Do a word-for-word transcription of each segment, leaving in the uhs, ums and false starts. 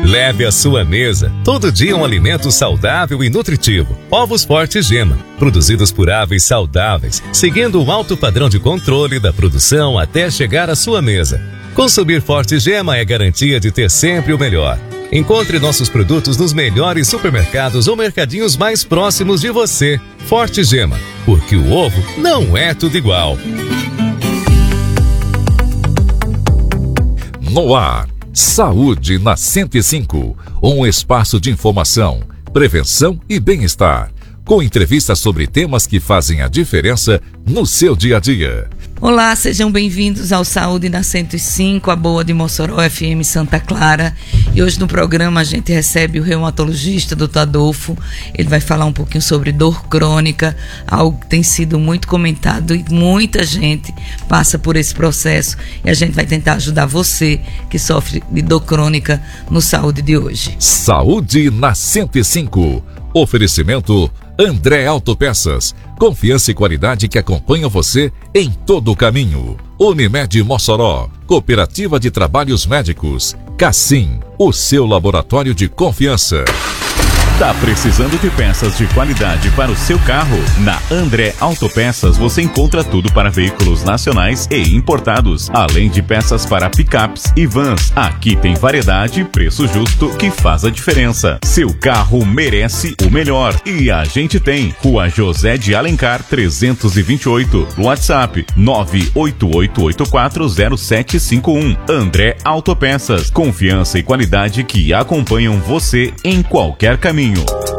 Leve à sua mesa todo dia um alimento saudável e nutritivo. Ovos Forte Gema, produzidos por aves saudáveis, seguindo um alto padrão de controle da produção até chegar à sua mesa. Consumir Forte Gema é garantia de ter sempre o melhor. Encontre nossos produtos nos melhores supermercados ou mercadinhos mais próximos de você. Forte Gema, porque o ovo não é tudo igual. No ar, Saúde na cento e cinco, um espaço de informação, prevenção e bem-estar, com entrevistas sobre temas que fazem a diferença no seu dia a dia. Olá, sejam bem-vindos ao Saúde na cento e cinco, a boa de Mossoró, F M Santa Clara. E hoje no programa a gente recebe o reumatologista, doutor Adolfo. Ele vai falar um pouquinho sobre dor crônica, algo que tem sido muito comentado e muita gente passa por esse processo. E a gente vai tentar ajudar você que sofre de dor crônica no Saúde de hoje. Saúde na cento e cinco. Oferecimento André Autopeças. Confiança e qualidade que acompanham você em todo o caminho. Unimed Mossoró, Cooperativa de Trabalhos Médicos. Cassim, o seu laboratório de confiança. Tá precisando de peças de qualidade para o seu carro? Na André Autopeças você encontra tudo para veículos nacionais e importados, além de peças para picapes e vans. Aqui tem variedade e preço justo que faz a diferença. Seu carro merece o melhor e a gente tem. Rua José de Alencar trezentos e vinte e oito, WhatsApp nove oito oito oito quatro zero sete cinco um. André Autopeças, confiança e qualidade que acompanham você em qualquer caminho.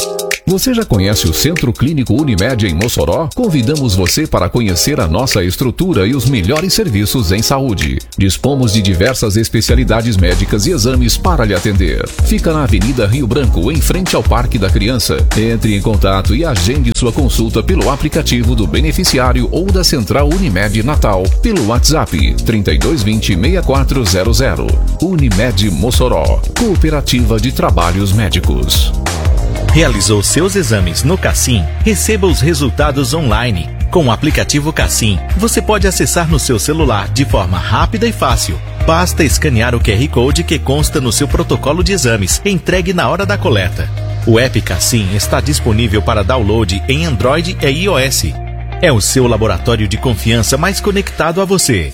Você já conhece o Centro Clínico Unimed em Mossoró? Convidamos você para conhecer a nossa estrutura e os melhores serviços em saúde. Dispomos de diversas especialidades médicas e exames para lhe atender. Fica na Avenida Rio Branco, em frente ao Parque da Criança. Entre em contato e agende sua consulta pelo aplicativo do beneficiário ou da Central Unimed Natal, pelo WhatsApp trinta e dois vinte, sessenta e quatro zero zero. Unimed Mossoró, Cooperativa de Trabalhos Médicos. Realizou seus exames no Cassim? Receba os resultados online. Com o aplicativo Cassim, você pode acessar no seu celular de forma rápida e fácil. Basta escanear o Q R Code que consta no seu protocolo de exames, entregue na hora da coleta. O app Cassim está disponível para download em Android e iOS. É o seu laboratório de confiança mais conectado a você.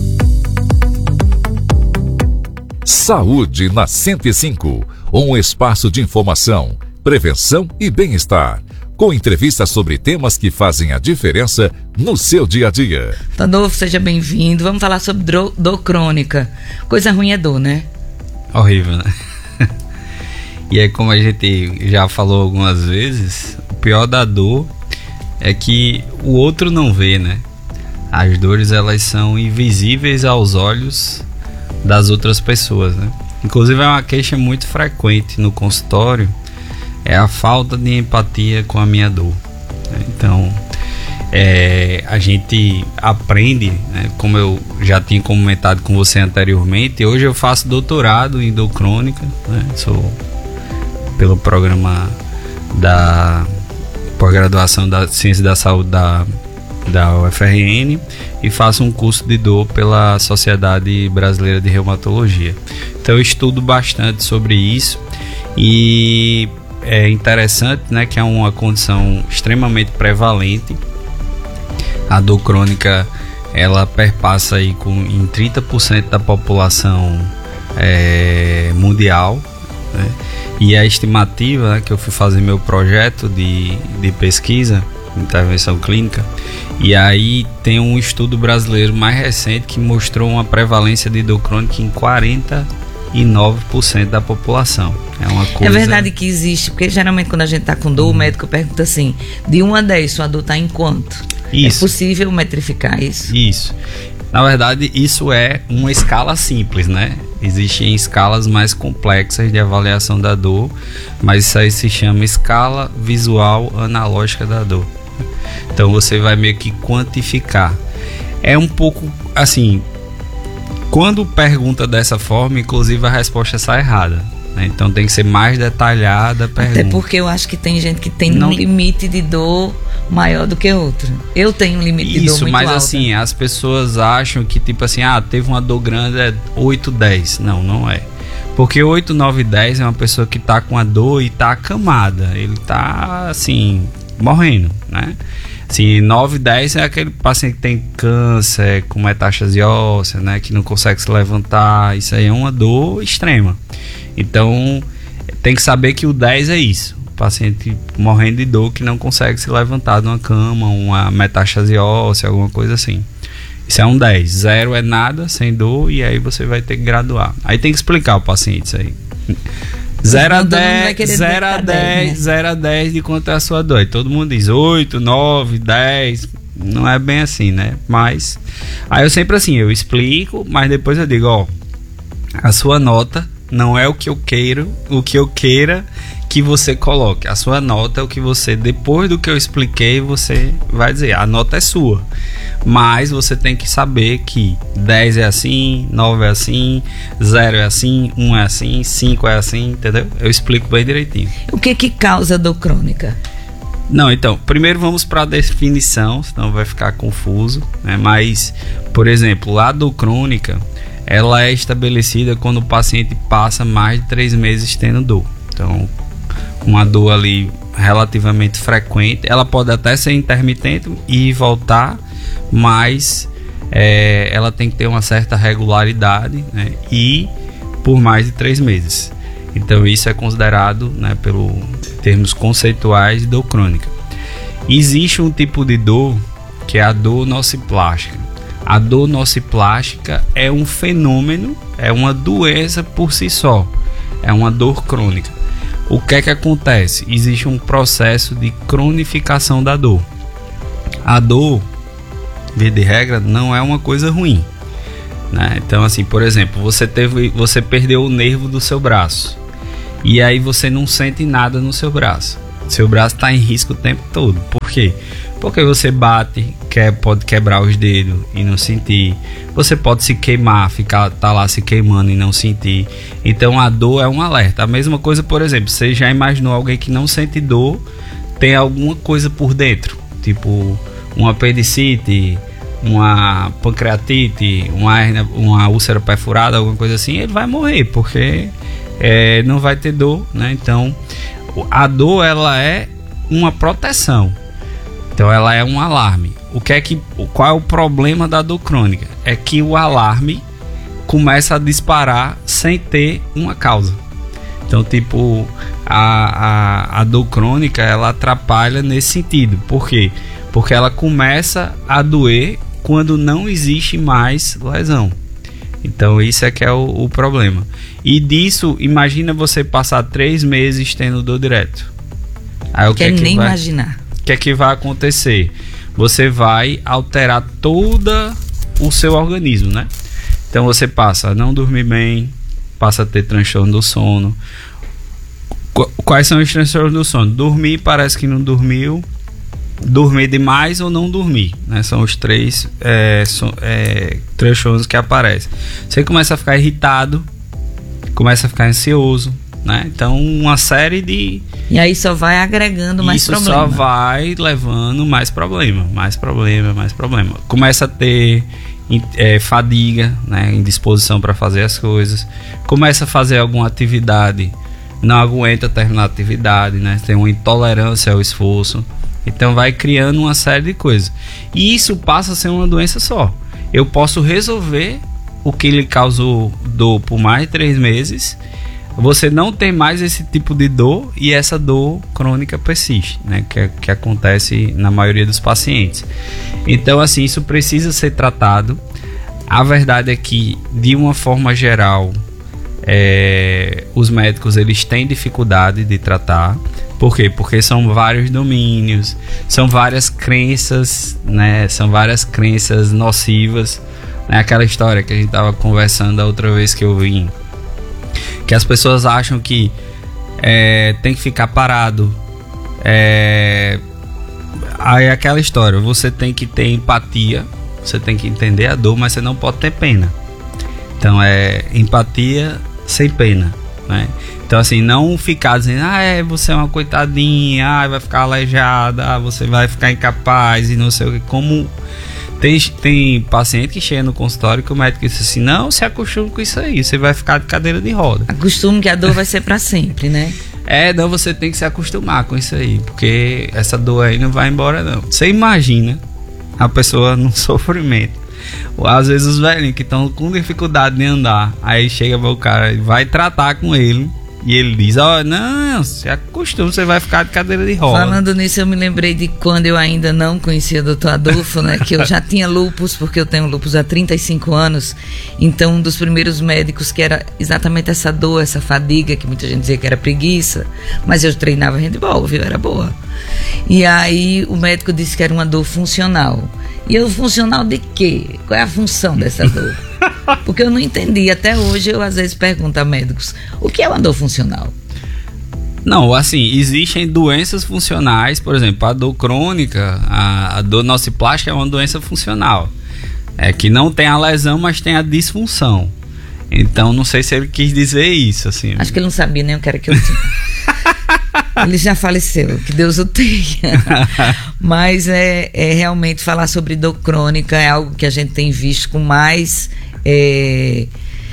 Saúde na cento e cinco, um espaço de informação, prevenção e bem-estar, com entrevistas sobre temas que fazem a diferença no seu dia a dia. Adolfo, seja bem-vindo. Vamos falar sobre dor, dor crônica. Coisa ruim é dor, né? Horrível, né? E é como a gente já falou algumas vezes, o pior da dor é que o outro não vê, né? As dores, elas são invisíveis aos olhos das outras pessoas, né? Inclusive é uma queixa muito frequente no consultório, é a falta de empatia com a minha dor. Então, é, a gente aprende, né, como eu já tinha comentado com você anteriormente, hoje eu faço doutorado em dor crônica, né, sou pelo programa da pós-graduação da Ciência da Saúde da, da U F R N e faço um curso de dor pela Sociedade Brasileira de Reumatologia. Então eu estudo bastante sobre isso e é interessante, né, que é uma condição extremamente prevalente. A dor crônica, ela perpassa aí com, em trinta por cento da população é, mundial, né? E a estimativa, né, que eu fui fazer meu projeto de, de pesquisa, intervenção clínica, e aí tem um estudo brasileiro mais recente que mostrou uma prevalência de dor crônica em quarenta e nove por cento da população. É uma coisa... É verdade que existe, porque geralmente quando a gente tá com dor, hum. o médico pergunta assim, de um a dez, sua dor tá em quanto? Isso. É possível metrificar isso? Isso. Na verdade, isso é uma escala simples, né? Existem escalas mais complexas de avaliação da dor, mas isso aí se chama escala visual analógica da dor. Então você vai meio que quantificar. É um pouco assim, quando pergunta dessa forma, inclusive a resposta sai errada, né? Então tem que ser mais detalhada a pergunta. Até porque eu acho que tem gente que tem Não... um limite de dor maior do que outro. Eu tenho um limite de Isso, dor muito mas alta. assim, as pessoas acham que tipo assim, ah, teve uma dor grande, é oito, dez. Não, não é. Porque oito, nove, dez é uma pessoa que tá com a dor e tá acamada. Ele tá, assim, morrendo, né? Assim, nove, dez é aquele paciente que tem câncer, com metástase óssea, né? Que não consegue se levantar. Isso aí é uma dor extrema. Então, tem que saber que o dez é isso. O paciente morrendo de dor que não consegue se levantar de uma cama, uma metástase óssea, alguma coisa assim. Isso é um dez. Zero é nada, sem dor, e aí você vai ter que graduar. Aí tem que explicar ao paciente isso aí. zero a dez, zero a dez, zero a dez de quanto é a sua dor. E todo mundo diz oito, nove, dez. Não é bem assim, né? Mas aí eu sempre assim, eu explico, mas depois eu digo, ó, a sua nota não é o que eu queiro, o que eu queira que você coloque. A sua nota é o que você, depois do que eu expliquei, você vai dizer, a nota é sua. Mas você tem que saber que dez é assim, nove é assim, zero é assim, um é assim, cinco é assim, entendeu? Eu explico bem direitinho. O que que causa dor crônica? Não, então, primeiro vamos para a definição, senão vai ficar confuso, né? Mas, por exemplo, a dor crônica, ela é estabelecida quando o paciente passa mais de três meses tendo dor. Então, uma dor ali relativamente frequente, ela pode até ser intermitente e voltar, mas é, ela tem que ter uma certa regularidade, né? E por mais de três meses. Então isso é considerado, né, pelo termos conceituais, de dor crônica. Existe um tipo de dor que é a dor nociplástica. A dor nociplástica é um fenômeno, é uma doença por si só, é uma dor crônica. O que é que acontece? Existe um processo de cronificação da dor. A dor, via de regra, não é uma coisa ruim, né? Então, assim, por exemplo, você teve, você perdeu o nervo do seu braço e aí você não sente nada no seu braço. Seu braço está em risco o tempo todo. Por quê? Porque você bate, quer, pode quebrar os dedos e não sentir. Você pode se queimar, ficar tá lá se queimando e não sentir. Então a dor é um alerta. A mesma coisa, por exemplo, você já imaginou alguém que não sente dor, tem alguma coisa por dentro, tipo uma apendicite, uma pancreatite, uma, hernia, uma úlcera perfurada, alguma coisa assim, ele vai morrer, porque é, não vai ter dor, né? Então a dor, ela é uma proteção. Então ela é um alarme. O que é que, qual é o problema da dor crônica? É que o alarme começa a disparar sem ter uma causa. Então, tipo, a, a, a dor crônica, ela atrapalha nesse sentido. Por quê? Porque ela começa a doer quando não existe mais lesão. Então isso é que é o, o problema. E disso, imagina você passar três meses tendo dor direto. Aí o que é que nem vai... imaginar. O que é que vai acontecer? Você vai alterar todo o seu organismo, né? Então você passa a não dormir bem, passa a ter transtorno do sono. Quais são os transtornos do sono? Dormir, parece que não dormiu. Dormir demais ou não dormir, né? São os três é, so, é, transtornos que aparecem. Você começa a ficar irritado, começa a ficar ansioso, né? Então uma série de... E aí só vai agregando mais Isso problema. só vai levando mais problema, mais problema, mais problema. Começa a ter é, fadiga, né? Indisposição para fazer as coisas. Começa a fazer alguma atividade, não aguenta terminar a atividade, né? Tem uma intolerância ao esforço. Então vai criando uma série de coisas. E isso passa a ser uma doença só. Eu posso resolver o que lhe causou dor por mais de três meses. Você não tem mais esse tipo de dor e essa dor crônica persiste, né? Que, que acontece na maioria dos pacientes. Então, assim, isso precisa ser tratado. A verdade é que, de uma forma geral, é, os médicos eles têm dificuldade de tratar. Por quê? Porque são vários domínios, são várias crenças, né? São várias crenças nocivas. Né? Aquela história que a gente estava conversando da outra vez que eu vim, que as pessoas acham que é, tem que ficar parado. É, aí aquela história, você tem que ter empatia, você tem que entender a dor, mas você não pode ter pena. Então é empatia sem pena, né? Então assim, não ficar dizendo, ah, é, você é uma coitadinha, ah, vai ficar aleijada, ah, você vai ficar incapaz e não sei o que. Como Tem, tem paciente que chega no consultório que o médico diz assim, não, se acostume com isso aí, você vai ficar de cadeira de roda. Acostume que a dor vai ser para sempre, né? É, não, você tem que se acostumar com isso aí, porque essa dor aí não vai embora não. Você imagina a pessoa no sofrimento. Às vezes os velhinhos que estão com dificuldade de andar, aí chega o cara e vai tratar com ele, e ele diz, ó, oh, não, se acostuma, você vai ficar de cadeira de roda. Falando nisso, eu me lembrei de quando eu ainda não conhecia o doutor Adolfo, né? Que eu já tinha lúpus, porque eu tenho lúpus há trinta e cinco anos. Então, um dos primeiros médicos que era exatamente essa dor, essa fadiga, que muita gente dizia que era preguiça, mas eu treinava handball, viu? Era boa. E aí, o médico disse que era uma dor funcional. E eu, funcional de quê? Qual é a função dessa dor? Porque eu não entendi. Até hoje eu às vezes pergunto a médicos, o que é uma dor funcional? Não, assim, existem doenças funcionais, por exemplo, a dor crônica, a, a dor nociplástica é uma doença funcional. É que não tem a lesão, mas tem a disfunção. Então, não sei se ele quis dizer isso, assim. Acho que ele não sabia nem o que era que eu tinha. Ele já faleceu, que Deus o tenha. Mas é, é realmente falar sobre dor crônica é algo que a gente tem visto com mais é,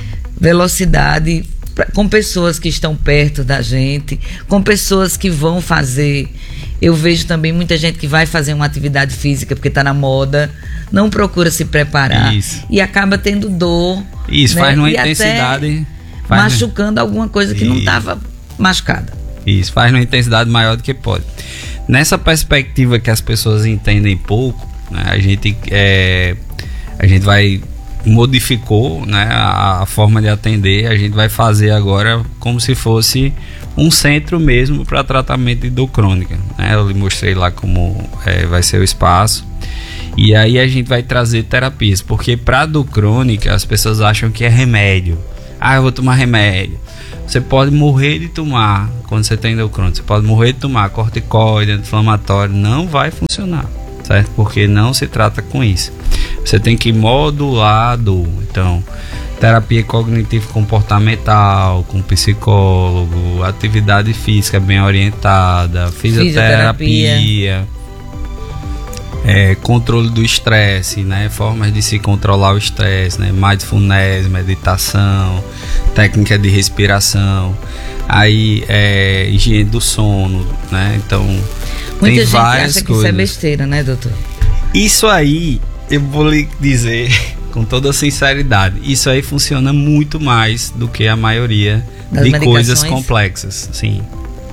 velocidade, pra, com pessoas que estão perto da gente, com pessoas que vão fazer. Eu vejo também muita gente que vai fazer uma atividade física porque está na moda, não procura se preparar. Isso. E acaba tendo dor. Isso, né? faz numa e intensidade. Faz machucando no... alguma coisa que Isso. não estava machucada. Isso, faz numa intensidade maior do que pode. Nessa perspectiva que as pessoas entendem pouco, né, a gente é, a gente vai modificou, né, a, a forma de atender. A gente vai fazer agora como se fosse um centro mesmo para tratamento de dor crônica, né? Eu lhe mostrei lá como é, vai ser o espaço. E aí a gente vai trazer terapias, porque para dor crônica as pessoas acham que é remédio. Ah, eu vou tomar remédio. Você pode morrer de tomar, quando você tem dor crônica, você pode morrer de tomar corticoide, anti-inflamatório, não vai funcionar, certo? Porque não se trata com isso. Você tem que modular a dor. Então, terapia cognitivo-comportamental, com psicólogo, atividade física bem orientada, fisioterapia, fisioterapia. É, controle do estresse, né? Formas de se controlar o estresse, né? Mindfulness, meditação, técnica de respiração, aí é, higiene do sono, né? Então, muita tem gente várias acha que coisas. Isso é besteira, né, doutor? Isso aí, eu vou lhe dizer com toda sinceridade, isso aí funciona muito mais do que a maioria das de coisas complexas, sim.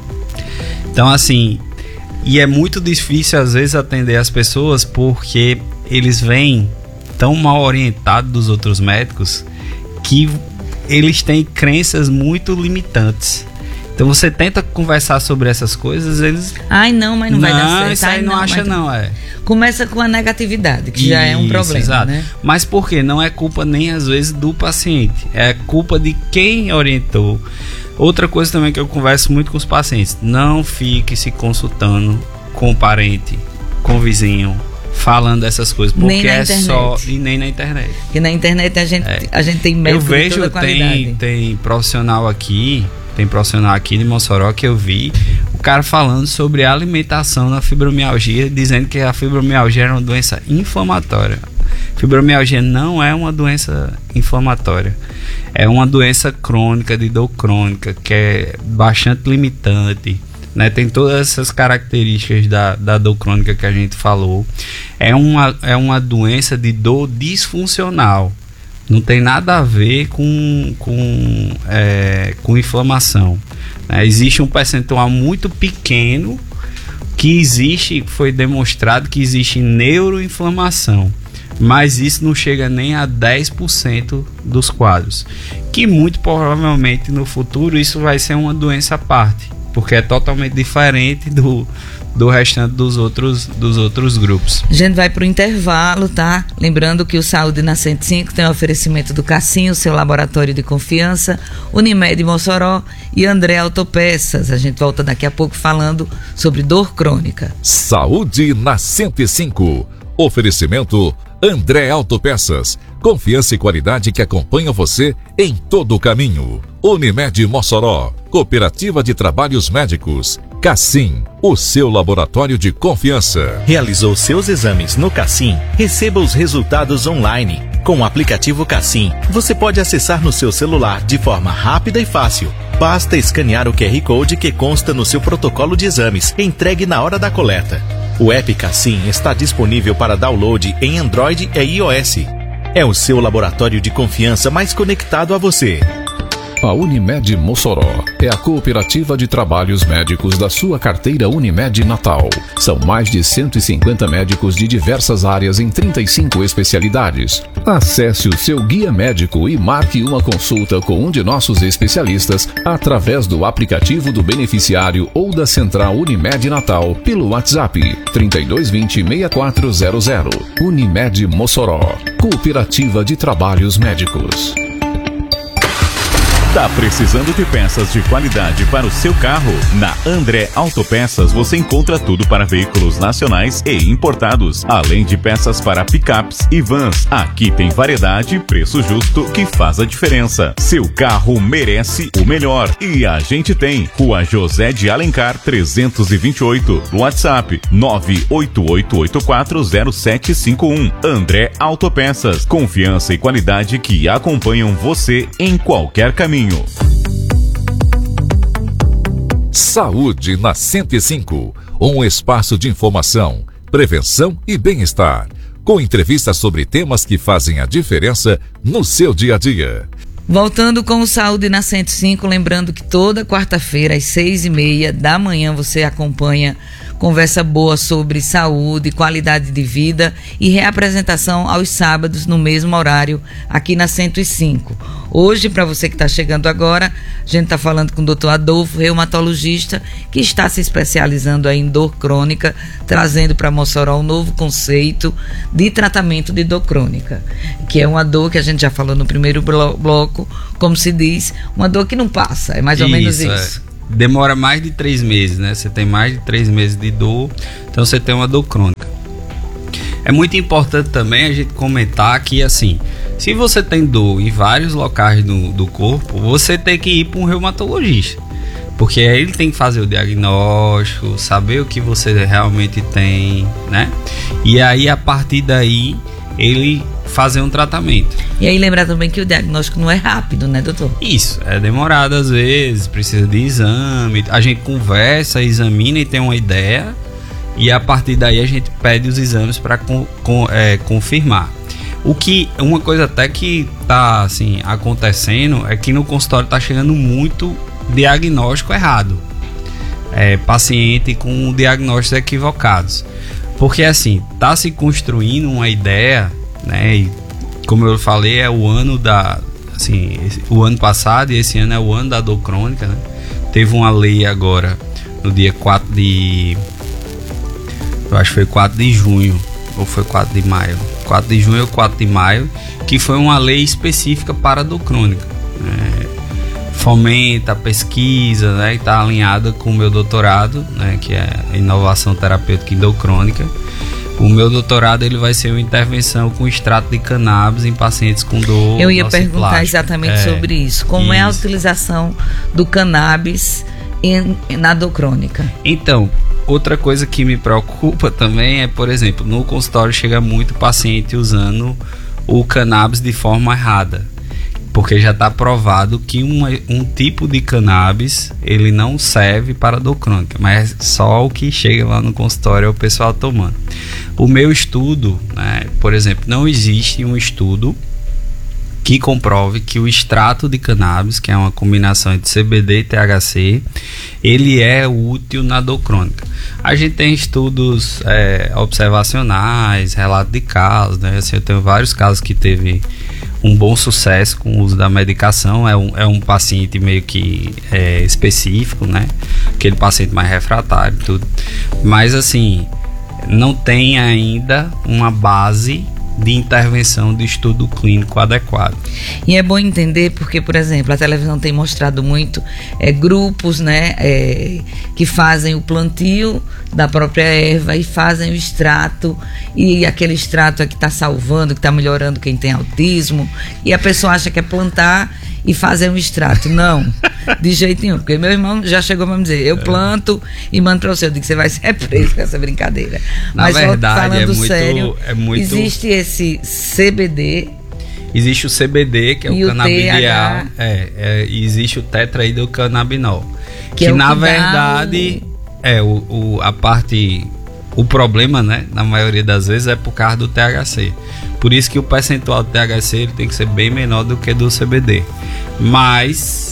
Então, assim, e é muito difícil às vezes atender as pessoas porque eles vêm tão mal orientados dos outros médicos que eles têm crenças muito limitantes. Então você tenta conversar sobre essas coisas, eles... Ai não, mas não, não vai dar certo. Isso aí Ai, não, não acha não, é. Começa com a negatividade, que Isso, já é um problema, exato. Né? Mas por quê? Não é culpa nem às vezes do paciente, é culpa de quem orientou. Outra coisa também que eu converso muito com os pacientes, não fique se consultando com o parente, com o vizinho, falando dessas coisas, porque é internet. Só e nem na internet. Porque na internet a gente, é. a gente tem médico eu vejo, de toda qualidade. Tem, tem profissional aqui, tem profissional aqui de Mossoró que eu vi o cara falando sobre a alimentação na fibromialgia, dizendo que a fibromialgia era uma doença inflamatória. Fibromialgia não é uma doença inflamatória, é uma doença crônica, de dor crônica, que é bastante limitante, né? Tem todas essas características da, da dor crônica que a gente falou. É uma, é uma doença de dor disfuncional, não tem nada a ver com, com, é, com inflamação, né? Existe um percentual muito pequeno que existe, foi demonstrado que existe neuroinflamação, mas isso não chega nem a dez por cento dos quadros, que muito provavelmente no futuro isso vai ser uma doença à parte, porque é totalmente diferente do, do restante dos outros, dos outros grupos. A gente vai para o intervalo, tá? Lembrando que o Saúde na cento e cinco tem o oferecimento do Cassinho, seu laboratório de confiança, Unimed Mossoró e André Autopeças. A gente volta daqui a pouco falando sobre dor crônica. Saúde na cento e cinco. Oferecimento André Autopeças. Confiança e qualidade que acompanha você em todo o caminho. Unimed Mossoró, Cooperativa de Trabalhos Médicos. Cassim, o seu laboratório de confiança. Realizou seus exames no Cassim? Receba os resultados online. Com o aplicativo Cassim, você pode acessar no seu celular de forma rápida e fácil. Basta escanear o Q R Code que consta no seu protocolo de exames, entregue na hora da coleta. O app Cassim está disponível para download em Android e iOS. É o seu laboratório de confiança mais conectado a você. A Unimed Mossoró é a cooperativa de trabalhos médicos da sua carteira Unimed Natal. São mais de cento e cinquenta médicos de diversas áreas em trinta e cinco especialidades. Acesse o seu guia médico e marque uma consulta com um de nossos especialistas através do aplicativo do beneficiário ou da Central Unimed Natal pelo WhatsApp trinta e dois vinte, sessenta e quatro zero zero. Unimed Mossoró, cooperativa de trabalhos médicos. Tá precisando de peças de qualidade para o seu carro? Na André Autopeças você encontra tudo para veículos nacionais e importados, além de peças para picapes e vans. Aqui tem variedade e preço justo que faz a diferença. Seu carro merece o melhor e a gente tem. Rua José de Alencar trezentos e vinte e oito, WhatsApp nove oito oito oito quatro zero sete cinco um. André Autopeças, confiança e qualidade que acompanham você em qualquer caminho. Saúde na cento e cinco, um espaço de informação, prevenção e bem-estar, com entrevistas sobre temas que fazem a diferença no seu dia a dia. Voltando com o Saúde na cento e cinco, lembrando que toda quarta-feira às seis e meia da manhã você acompanha conversa boa sobre saúde, qualidade de vida e reapresentação aos sábados no mesmo horário aqui na cento e cinco. Hoje, para você que está chegando agora, a gente está falando com o doutor Adolfo, reumatologista, que está se especializando aí em dor crônica, trazendo para Mossoró um novo conceito de tratamento de dor crônica, que é uma dor que a gente já falou no primeiro bloco, como se diz, uma dor que não passa, é mais ou isso, menos isso. É. Demora mais de três meses, né? Você tem mais de três meses de dor, então você tem uma dor crônica. É muito importante também a gente comentar que, assim, se você tem dor em vários locais do, do corpo, você tem que ir para um reumatologista, porque aí ele tem que fazer o diagnóstico, saber o que você realmente tem, né? E aí, a partir daí, ele fazer um tratamento. E aí lembrar também que o diagnóstico não é rápido, né, doutor? Isso, é demorado às vezes, precisa de exame, a gente conversa, examina e tem uma ideia, e a partir daí a gente pede os exames para com, com, é, confirmar. O que, uma coisa até que tá assim, acontecendo é que no consultório tá chegando muito diagnóstico errado, é, paciente com diagnósticos equivocados, porque assim, tá se construindo uma ideia, né, e como eu falei, é o ano da, assim, o ano passado e esse ano é o ano da dor crônica, né? Teve uma lei agora no dia quatro de, eu acho que foi quatro de junho ou foi quatro de maio, quatro de junho ou quatro de maio, que foi uma lei específica para a dor crônica, né? Fomenta a pesquisa, né, e está alinhada com o meu doutorado, né, que é inovação terapêutica em dor crônica. O meu doutorado ele vai ser uma intervenção com extrato de cannabis em pacientes com dor. Eu ia perguntar exatamente é, sobre isso. Como isso. é a utilização do cannabis em, na dor crônica? Então, outra coisa que me preocupa também é, por exemplo, no consultório chega muito paciente usando o cannabis de forma errada. Porque já está provado que uma, um tipo de cannabis ele não serve para dor crônica, mas só o que chega lá no consultório é o pessoal tomando. O meu estudo, né, por exemplo, não existe um estudo que comprove que o extrato de cannabis, que é uma combinação entre C B D e T H C, ele é útil na dor crônica. A gente tem estudos é, observacionais, relato de casos, né? Assim, eu tenho vários casos que teve um bom sucesso com o uso da medicação. É um, é um paciente meio que é, específico, né? Aquele paciente mais refratário e tudo. Mas assim, não tem ainda uma base de intervenção de estudo clínico adequado. E é bom entender porque, por exemplo, a televisão tem mostrado muito é, grupos, né, é, que fazem o plantio da própria erva e fazem o extrato, e aquele extrato é que está salvando, que está melhorando quem tem autismo, e a pessoa acha que é plantar e fazer um extrato. Não, de jeito nenhum. Porque meu irmão já chegou para me dizer, eu planto e mando para você. Eu digo que você vai ser preso com essa brincadeira. Na Mas verdade, falando é muito, sério, é muito... existe esse C B D... Existe o C B D, que é e o o canabidiol, é, é, e existe o tetraidrocannabinol, que, que é na que verdade o... é o, o, a parte, o problema, né, na maioria das vezes é por causa do T H C. Por isso que o percentual do T H C ele tem que ser bem menor do que do C B D. Mas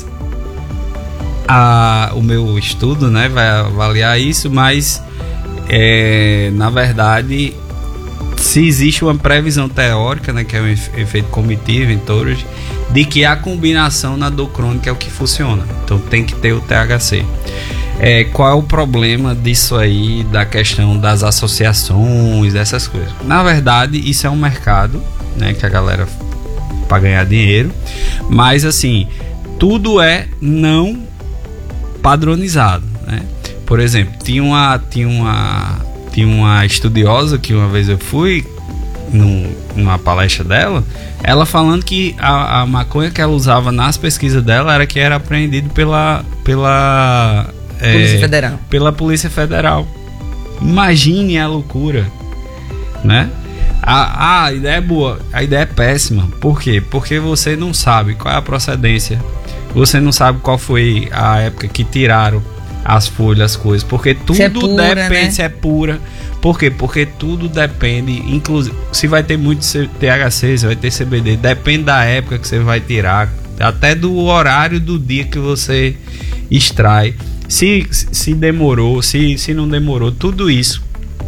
a, o meu estudo, né, vai avaliar isso, mas é, na verdade, se existe uma previsão teórica, né, que é o efeito comitiva em touros, de que a combinação na dor crônica é o que funciona. Então tem que ter o T H C. É, qual é o problema disso aí, da questão das associações, dessas coisas? Na verdade, isso é um mercado, né, que a galera para ganhar dinheiro, mas assim, tudo é não padronizado, né? Por exemplo, tinha uma tinha uma tinha uma estudiosa que uma vez eu fui num, numa palestra dela, ela falando que a, a maconha que ela usava nas pesquisas dela era que era apreendido pela pela Polícia é, Federal. Pela Polícia Federal. Imagine a loucura, né? A, a ideia é boa, a ideia é péssima. Por quê? Porque você não sabe qual é a procedência, você não sabe qual foi a época que tiraram as folhas, as coisas, porque tudo se é pura, depende, né? Se é pura. Por quê? Porque tudo depende, inclusive, se vai ter muito T H C, se vai ter C B D, depende da época que você vai tirar, até do horário do dia que você extrai. Se, se demorou, se, se não demorou, tudo isso.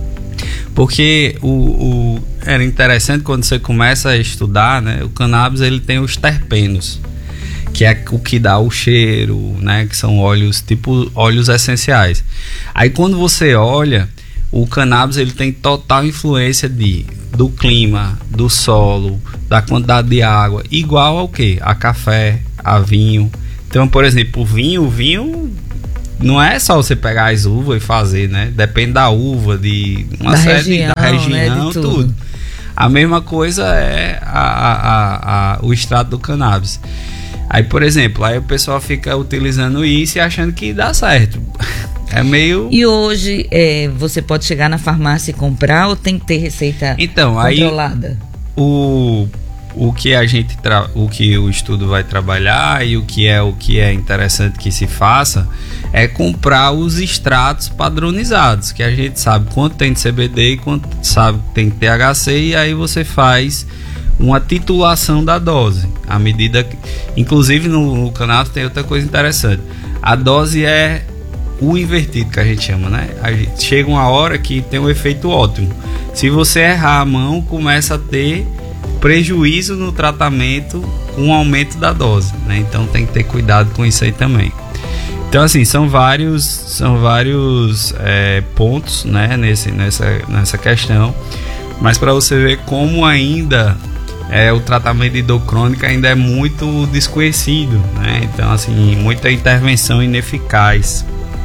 Porque o, o, era interessante quando você começa a estudar, né? O cannabis ele tem os terpenos, que é o que dá o cheiro, né? Que são óleos, tipo óleos essenciais. Aí quando você olha, o cannabis ele tem total influência de, do clima, do solo, da quantidade de água, igual ao que? A café, a vinho. Então, por exemplo, o vinho, o vinho não é só você pegar as uvas e fazer, né? Depende da uva, de uma da série região, da região, né? De tudo. tudo. A mesma coisa é a, a, a, o extrato do cannabis. Aí, por exemplo, aí o pessoal fica utilizando isso e achando que dá certo. É meio... E hoje é, você pode chegar na farmácia e comprar ou tem que ter receita então, controlada? Aí, o, o que a gente tra... o que o estudo vai trabalhar e o que é o que é interessante que se faça é comprar os extratos padronizados, que a gente sabe quanto tem de C B D e quanto sabe que tem T H C, e aí você faz uma titulação da dose. À medida que, inclusive no, no canal tem outra coisa interessante. A dose é o invertido que a gente chama, né? A gente, chega uma hora que tem um efeito ótimo. Se você errar a mão, começa a ter prejuízo no tratamento com o aumento da dose, né? Então tem que ter cuidado com isso aí também. Então assim, são vários, são vários é, pontos, né? Nesse, nessa, nessa questão. Mas para você ver como ainda é, o tratamento de dor crônica ainda é muito desconhecido, né? Então assim, muita intervenção ineficaz.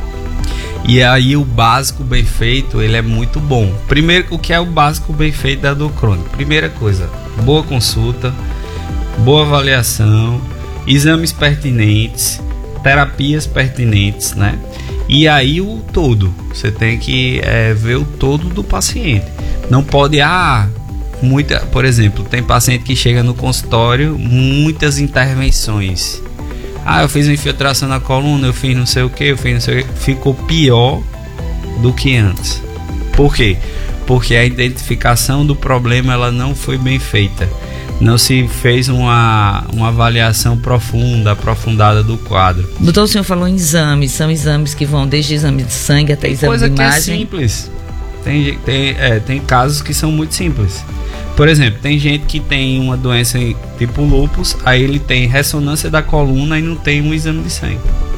E aí o básico bem feito, ele é muito bom. Primeiro, o que é o básico bem feito da dor crônica? Primeira coisa, boa consulta, boa avaliação, exames pertinentes, terapias pertinentes, né? E aí o todo, você tem que é, ver o todo do paciente. Não pode, ah, muita, por exemplo, tem paciente que chega no consultório, muitas intervenções. Ah, eu fiz uma infiltração na coluna, eu fiz não sei o que, eu fiz não sei o que. Ficou pior do que antes. Por quê? Porque a identificação do problema ela não foi bem feita. Não se fez uma, uma avaliação profunda, aprofundada do quadro. Doutor, o senhor falou em exames, são exames que vão desde exame de sangue até tem exame coisa de que imagem. É simples. Tem, tem, é, tem casos que são muito simples. Por exemplo, tem gente que tem uma doença tipo lúpus, aí ele tem ressonância da coluna e não tem um exame de sangue.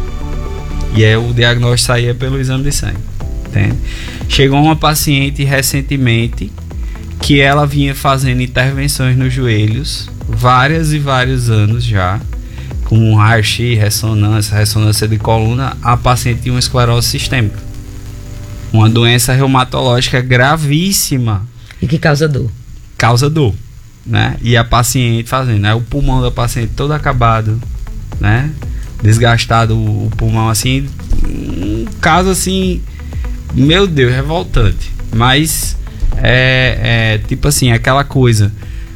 E aí o diagnóstico saía pelo exame de sangue. Entende? Chegou uma paciente recentemente que ela vinha fazendo intervenções nos joelhos, várias e vários anos já, com raio-x, ressonância, ressonância de coluna. A paciente tinha uma esclerose sistêmica, uma doença reumatológica gravíssima. E que causa dor. Causa dor, né? E a paciente fazendo, né? O pulmão da paciente todo acabado, né? Desgastado o, o pulmão, assim, um caso assim, meu Deus, revoltante. Mas é, é tipo assim, aquela coisa,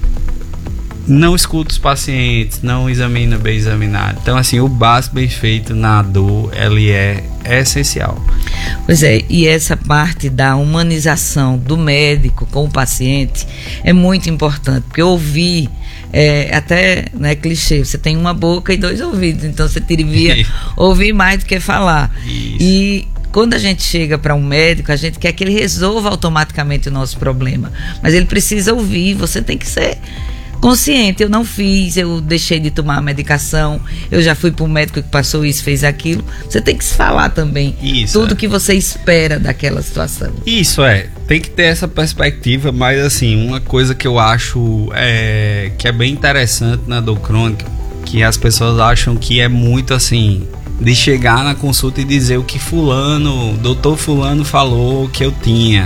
não escuta os pacientes, não examina bem examinado. Então assim, o básico bem feito na dor, ele é, é essencial. Pois é, e essa parte da humanização do médico com o paciente é muito importante, porque ouvir é até, né, clichê, você tem uma boca e dois ouvidos, então você devia ouvir mais do que falar. Isso. E quando a gente chega para um médico, a gente quer que ele resolva automaticamente o nosso problema, mas ele precisa ouvir, você tem que ser consciente. Eu não fiz, eu deixei de tomar a medicação, eu já fui para um médico que passou isso, fez aquilo. Você tem que se falar também isso, tudo é. que você espera daquela situação. Isso é, tem que ter essa perspectiva, mas assim, uma coisa que eu acho é, que é bem interessante na dor crônica, que as pessoas acham que é muito assim, de chegar na consulta e dizer o que fulano, doutor fulano falou que eu tinha,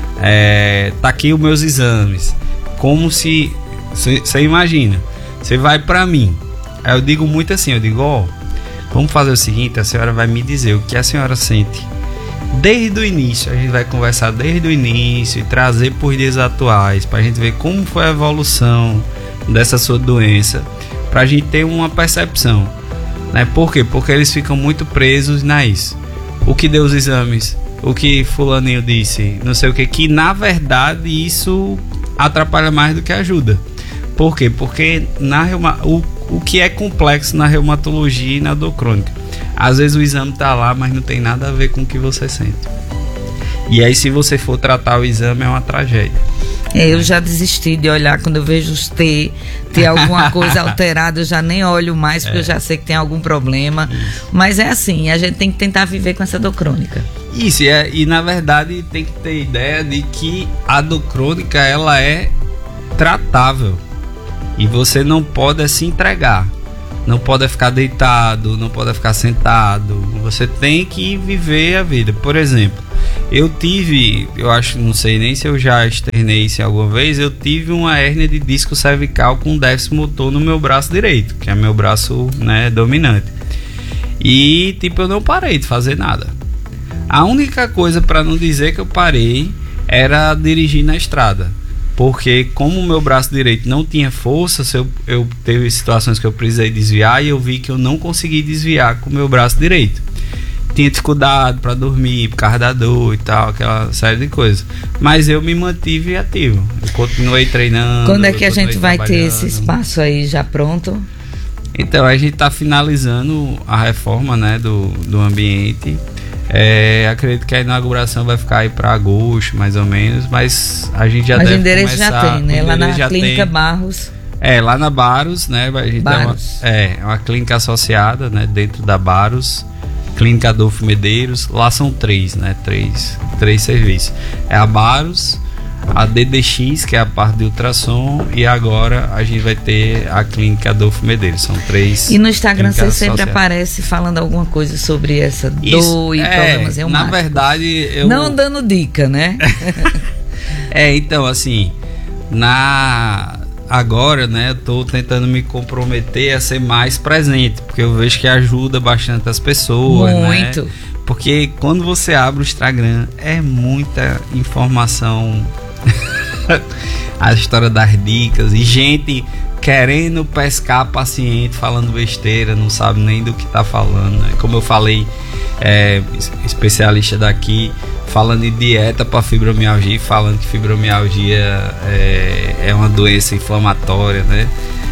é, tá aqui os meus exames, como se você imagina, você vai pra mim, aí eu digo muito assim, eu digo, ó, oh, vamos fazer o seguinte, a senhora vai me dizer o que a senhora sente desde o início, a gente vai conversar desde o início e trazer por dias atuais, pra gente ver como foi a evolução dessa sua doença, pra gente ter uma percepção, né? Por quê? Porque eles ficam muito presos na isso, o que deu os exames, o que fulaninho disse, não sei o que, que na verdade isso atrapalha mais do que ajuda. Por quê? Porque na reuma, o, o que é complexo na reumatologia e na dor crônica, às vezes o exame tá lá, mas não tem nada a ver com o que você sente. E aí, se você for tratar o exame, é uma tragédia. É, eu já desisti de olhar quando eu vejo os T, ter alguma coisa alterada, eu já nem olho mais, porque é. eu já sei que tem algum problema. Isso. Mas é assim, a gente tem que tentar viver com essa dor crônica. Isso, e, é, e na verdade tem que ter ideia de que a dor crônica, ela é tratável. E você não pode se entregar, não pode ficar deitado, não pode ficar sentado, você tem que viver a vida. Por exemplo, eu tive, eu acho, não sei nem se eu já externei isso alguma vez, eu tive uma hérnia de disco cervical com déficit motor no meu braço direito, que é meu braço, né, dominante. E tipo, eu não parei de fazer nada. A única coisa, para não dizer que eu parei, era dirigir na estrada. Porque como o meu braço direito não tinha força, eu, eu teve situações que eu precisei desviar e eu vi que eu não consegui desviar com o meu braço direito. Tinha dificuldade para dormir por causa da dor e tal, aquela série de coisas. Mas eu me mantive ativo, eu continuei treinando. Quando é que a gente vai ter esse espaço aí já pronto? Então, a gente está finalizando a reforma, né, do, do ambiente. É, acredito que a inauguração vai ficar aí para agosto, mais ou menos, mas a gente já mas deve o endereço começar, já tem, né? Lá na Clínica tem. Barros. É, lá na Barros, né? A gente Barros. Uma, é, uma clínica associada, né? Dentro da Barros, Clínica Adolfo Medeiros. Lá são três, né? Três, três serviços. É a Barros, a D D X, que é a parte de ultrassom, e agora a gente vai ter a Clínica Adolfo Medeiros. São três. E no Instagram você sempre aparece falando alguma coisa sobre essa dor Isso, e é, problemas reumáticos. Na verdade, eu... Não dando dica, né? É, então, assim, na... agora, né, eu tô tentando me comprometer a ser mais presente, porque eu vejo que ajuda bastante as pessoas, muito. Né? Porque quando você abre o Instagram, é muita informação, a história das dicas, e gente querendo pescar paciente, falando besteira, não sabe nem do que tá falando, né? Como eu falei, é, especialista daqui, falando de dieta para fibromialgia, falando que fibromialgia é, é uma doença inflamatória, né?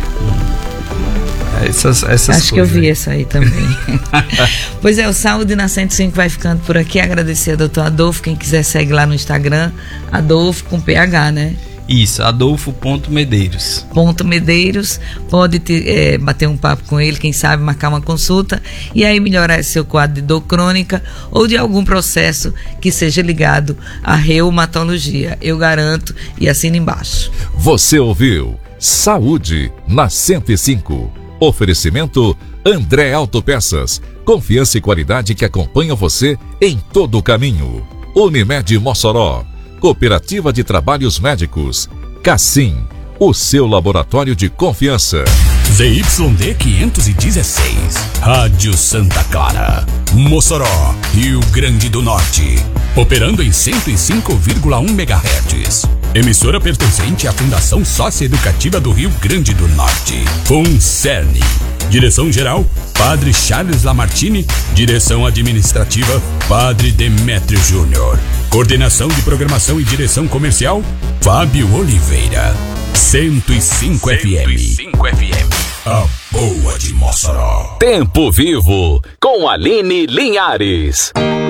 Essas, essas Acho coisas. Que eu vi essa aí também. Pois é, o Saúde na cento e cinco vai ficando por aqui. Agradecer ao doutor Adolfo. Quem quiser segue lá no Instagram, Adolfo com P H, né? Isso, Adolfo ponto Medeiros. Ponto Medeiros. Pode ter, é, bater um papo com ele, quem sabe marcar uma consulta e aí melhorar esse seu quadro de dor crônica ou de algum processo que seja ligado à reumatologia. Eu garanto, e assina embaixo. Você ouviu Saúde na cento e cinco. Oferecimento André Autopeças. Confiança e qualidade que acompanham você em todo o caminho. Unimed Mossoró. Cooperativa de Trabalhos Médicos. Cassim, o seu laboratório de confiança. Z Y D quinhentos e dezesseis, Rádio Santa Clara, Mossoró, Rio Grande do Norte, operando em cento e cinco vírgula um megahertz. Emissora pertencente à Fundação Socioeducativa do Rio Grande do Norte, FUNCERN. Direção-geral, Padre Charles Lamartine. Direção administrativa, Padre Demétrio Júnior. Coordenação de programação e direção comercial, Fábio Oliveira. cento e cinco F M. cento e cinco F M. A boa de Mossoró. Tempo Vivo, com Aline Linhares.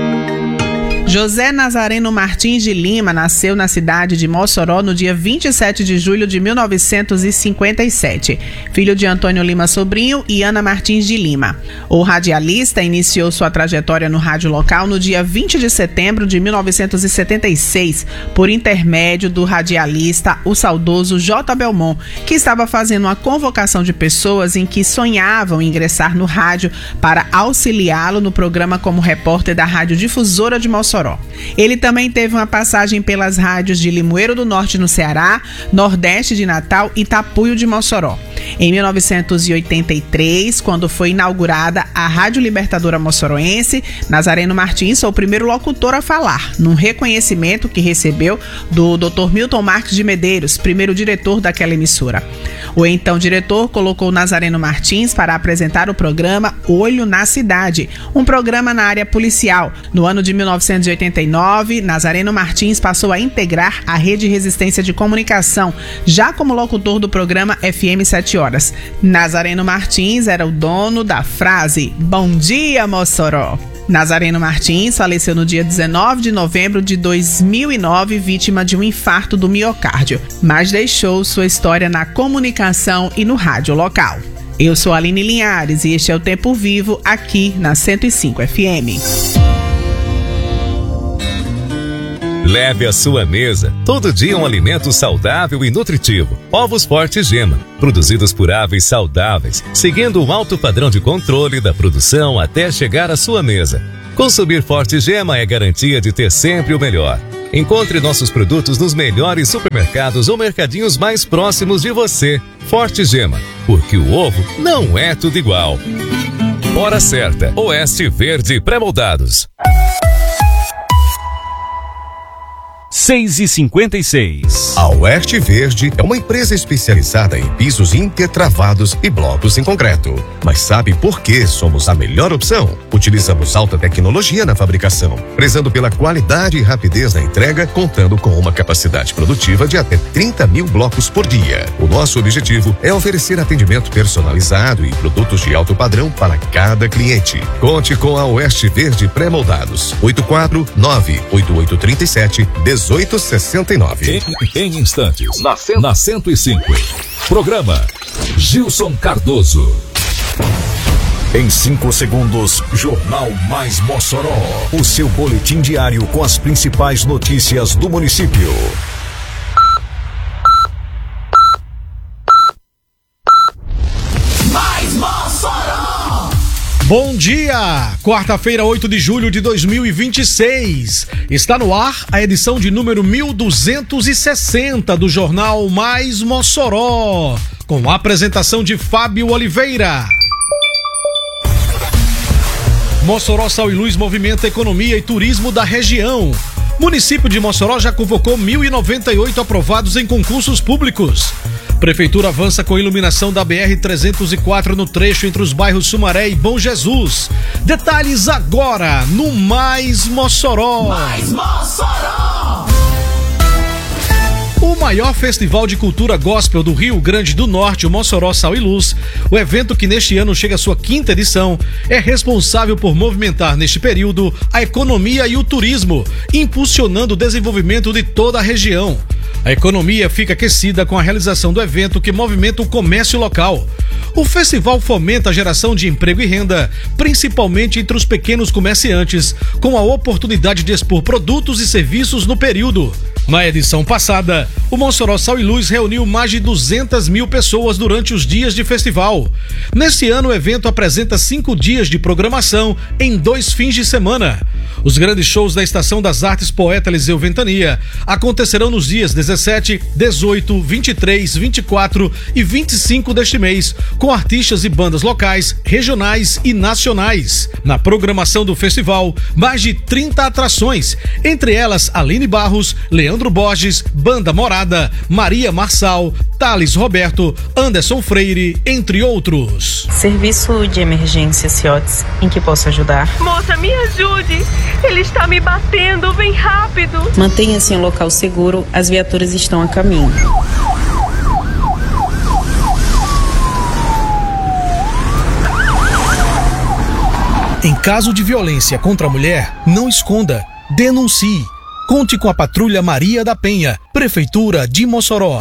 José Nazareno Martins de Lima nasceu na cidade de Mossoró no dia vinte e sete de julho de mil novecentos e cinquenta e sete, filho de Antônio Lima Sobrinho e Ana Martins de Lima. O radialista iniciou sua trajetória no rádio local no dia vinte de setembro de mil novecentos e setenta e seis, por intermédio do radialista, o saudoso J. Belmont, que estava fazendo uma convocação de pessoas em que sonhavam ingressar no rádio para auxiliá-lo no programa como repórter da Rádio Difusora de Mossoró. Ele também teve uma passagem pelas rádios de Limoeiro do Norte no Ceará, Nordeste de Natal e Tapuio de Mossoró. Em mil novecentos e oitenta e três, quando foi inaugurada a Rádio Libertadora Mossoroense, Nazareno Martins foi o primeiro locutor a falar, num reconhecimento que recebeu do doutor Milton Marques de Medeiros, primeiro diretor daquela emissora. O então diretor colocou Nazareno Martins para apresentar o programa Olho na Cidade, um programa na área policial. No ano de mil novecentos e oitenta e nove, Nazareno Martins passou a integrar a Rede Resistência de Comunicação, já como locutor do programa F M sete horas. Nazareno Martins era o dono da frase "Bom dia, Mossoró". Nazareno Martins faleceu no dia dezenove de novembro de dois mil e nove, vítima de um infarto do miocárdio, mas deixou sua história na comunicação e no rádio local. Eu sou Aline Linhares e este é o Tempo Vivo aqui na cento e cinco F M. Leve à sua mesa todo dia um alimento saudável e nutritivo. Ovos Forte Gema, produzidos por aves saudáveis, seguindo um alto padrão de controle da produção até chegar à sua mesa. Consumir Forte Gema é garantia de ter sempre o melhor. Encontre nossos produtos nos melhores supermercados ou mercadinhos mais próximos de você. Forte Gema, porque o ovo não é tudo igual. Hora certa, Oeste Verde Pré-moldados. seis e cinquenta e seis. A Oeste Verde é uma empresa especializada em pisos intertravados e blocos em concreto. Mas sabe por que somos a melhor opção? Utilizamos alta tecnologia na fabricação, prezando pela qualidade e rapidez na entrega, contando com uma capacidade produtiva de até trinta mil blocos por dia. O nosso objetivo é oferecer atendimento personalizado e produtos de alto padrão para cada cliente. Conte com a Oeste Verde Pré-moldados. oito quatro nove oito oito três sete um oito seis nove. Em, em instantes, na, cento... na cento e cinco. Programa Gilson Cardoso. Em cinco segundos, Jornal Mais Mossoró. O seu boletim diário com as principais notícias do município. Mais Mossoró! Bom dia! Quarta-feira, oito de julho de dois mil e vinte e seis. Está no ar a edição de número mil duzentos e sessenta do Jornal Mais Mossoró, com a apresentação de Fábio Oliveira. Mossoró Sal e Luz movimenta a economia e turismo da região. Município de Mossoró já convocou mil e noventa e oito aprovados em concursos públicos. Prefeitura avança com iluminação da B R trezentos e quatro no trecho entre os bairros Sumaré e Bom Jesus. Detalhes agora no Mais Mossoró. Mais Mossoró! O maior festival de cultura gospel do Rio Grande do Norte, o Mossoró Sal e Luz, o evento que neste ano chega à sua quinta edição, é responsável por movimentar neste período a economia e o turismo, impulsionando o desenvolvimento de toda a região. A economia fica aquecida com a realização do evento que movimenta o comércio local. O festival fomenta a geração de emprego e renda, principalmente entre os pequenos comerciantes, com a oportunidade de expor produtos e serviços no período. Na edição passada, o Mossoró Sal e Luz reuniu mais de duzentas mil pessoas durante os dias de festival. Neste ano, o evento apresenta cinco dias de programação em dois fins de semana. Os grandes shows da Estação das Artes Poeta Eliseu Ventania acontecerão nos dias dezessete, dezoito, vinte e três, vinte e quatro e vinte e cinco deste mês, com artistas e bandas locais, regionais e nacionais. Na programação do festival, mais de trinta atrações, entre elas Aline Barros, Leandro Borges, Banda Morada, Maria Marçal, Thales Roberto, Anderson Freire, entre outros. Serviço de emergência Ciotes, em que posso ajudar? Moça, me ajude! Ele está me batendo, vem rápido! Mantenha-se em um local seguro, as viaturas estão a caminho. Em caso de violência contra a mulher, não esconda, denuncie. Conte com a Patrulha Maria da Penha, Prefeitura de Mossoró.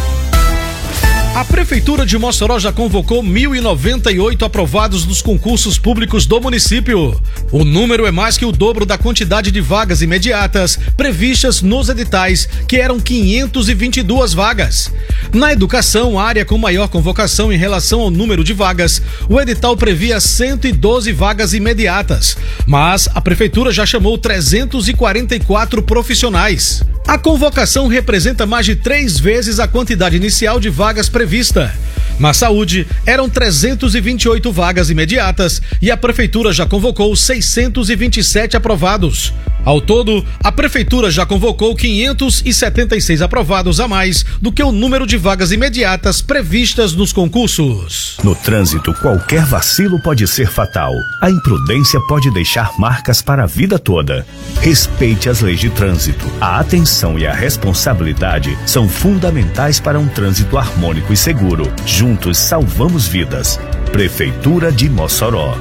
A Prefeitura de Mossoró já convocou mil e noventa e oito aprovados dos concursos públicos do município. O número é mais que o dobro da quantidade de vagas imediatas previstas nos editais, que eram quinhentas e vinte e duas vagas. Na educação, área com maior convocação em relação ao número de vagas, o edital previa cento e doze vagas imediatas, mas a Prefeitura já chamou trezentos e quarenta e quatro profissionais. A convocação representa mais de três vezes a quantidade inicial de vagas prevista. Na saúde, eram trezentas e vinte e oito vagas imediatas e a Prefeitura já convocou seiscentos e vinte e sete aprovados. Ao todo, a Prefeitura já convocou quinhentos e setenta e seis aprovados a mais do que o número de vagas imediatas previstas nos concursos. No trânsito, qualquer vacilo pode ser fatal. A imprudência pode deixar marcas para a vida toda. Respeite as leis de trânsito. A atenção e a responsabilidade são fundamentais para um trânsito harmônico e seguro. Juntos salvamos vidas. Prefeitura de Mossoró.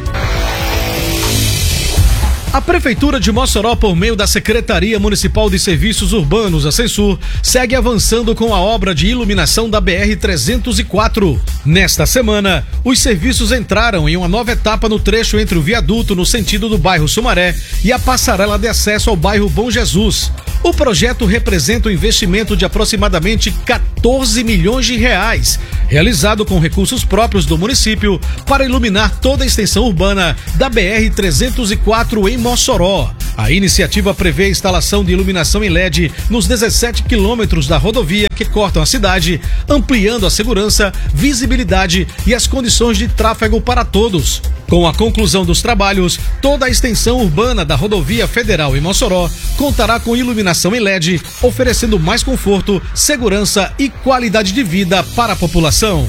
A Prefeitura de Mossoró, por meio da Secretaria Municipal de Serviços Urbanos, a Censur, segue avançando com a obra de iluminação da B R trezentos e quatro. Nesta semana, os serviços entraram em uma nova etapa no trecho entre o viaduto no sentido do bairro Sumaré e a passarela de acesso ao bairro Bom Jesus. O projeto representa um investimento de aproximadamente quatorze milhões de reais, realizado com recursos próprios do município para iluminar toda a extensão urbana da B R trezentos e quatro em Mossoró. A iniciativa prevê a instalação de iluminação em L E D nos dezessete quilômetros da rodovia que cortam a cidade, ampliando a segurança, visibilidade e as condições de tráfego para todos. Com a conclusão dos trabalhos, toda a extensão urbana da rodovia federal em Mossoró contará com iluminação em L E D, oferecendo mais conforto, segurança e qualidade de vida para a população.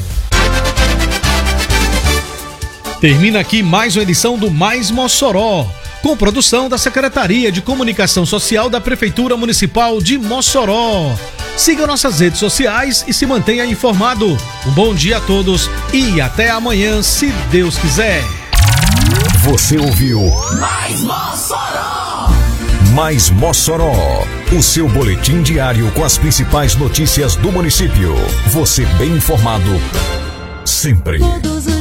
Termina aqui mais uma edição do Mais Mossoró, com produção da Secretaria de Comunicação Social da Prefeitura Municipal de Mossoró. Siga nossas redes sociais e se mantenha informado. Um bom dia a todos e até amanhã, se Deus quiser. Você ouviu Mais Mossoró! Mais Mossoró, o seu boletim diário com as principais notícias do município. Você bem informado sempre.